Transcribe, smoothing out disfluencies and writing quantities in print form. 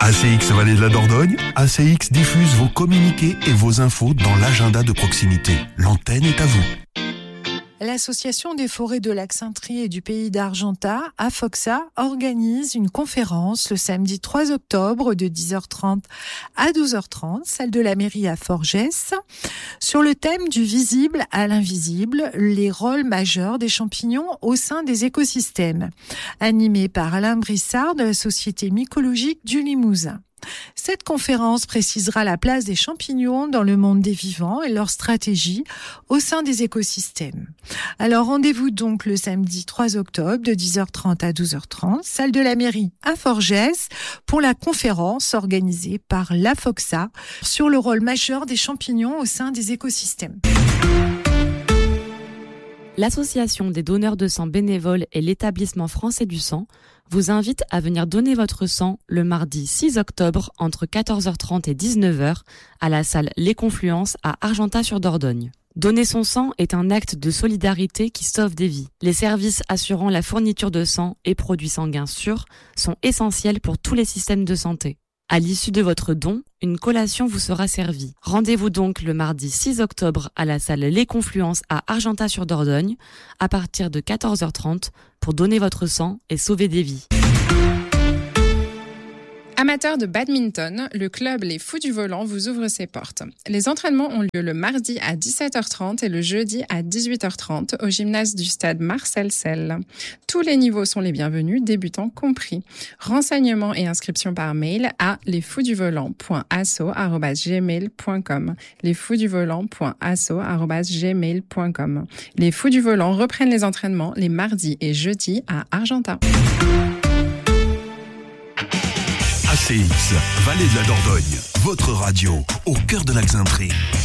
ACX Vallée de la Dordogne, ACX diffuse vos communiqués et vos infos dans l'agenda de proximité. L'antenne est à vous. L'Association des forêts de Lac-Saint-Thry et du Pays d'Argentat, AFOXA, organise une conférence le samedi 3 octobre de 10h30 à 12h30, salle de la mairie à Forgès, sur le thème du visible à l'invisible, les rôles majeurs des champignons au sein des écosystèmes, animé par Alain Brissard de la Société mycologique du Limousin. Cette conférence précisera la place des champignons dans le monde des vivants et leur stratégie au sein des écosystèmes. Alors rendez-vous donc le samedi 3 octobre de 10h30 à 12h30, salle de la mairie à Forgès, pour la conférence organisée par l'AFOXA sur le rôle majeur des champignons au sein des écosystèmes. L'Association des donneurs de sang bénévoles et l'Établissement français du sang vous invite à venir donner votre sang le mardi 6 octobre entre 14h30 et 19h à la salle Les Confluences à Argentat-sur-Dordogne. Donner son sang est un acte de solidarité qui sauve des vies. Les services assurant la fourniture de sang et produits sanguins sûrs sont essentiels pour tous les systèmes de santé. À l'issue de votre don, une collation vous sera servie. Rendez-vous donc le mardi 6 octobre à la salle Les Confluences à Argentat-sur-Dordogne à partir de 14h30 pour donner votre sang et sauver des vies. Amateurs de badminton, le club Les Fous du Volant vous ouvre ses portes. Les entraînements ont lieu le mardi à 17h30 et le jeudi à 18h30 au gymnase du stade Marcel Selle. Tous les niveaux sont les bienvenus, débutants compris. Renseignements et inscriptions par mail à lesfouxduvolant.asso@gmail.com. lesfouxduvolant.asso@gmail.com. Les Fous du Volant reprennent les entraînements les mardis et jeudis à Argentat. ACX, Vallée de la Dordogne, votre radio, au cœur de Lac-Saint-Thry.